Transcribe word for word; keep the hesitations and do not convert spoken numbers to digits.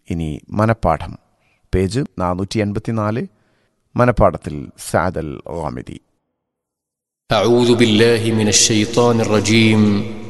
ഇനി മനപ്പാഠം, പേജ് നാനൂറ്റി എൺപത്തിനാല്. മനപ്പാഠത്തിൽ സഅദ് അൽ ഗാമിദി. أعوذ بالله من الشيطان الرجيم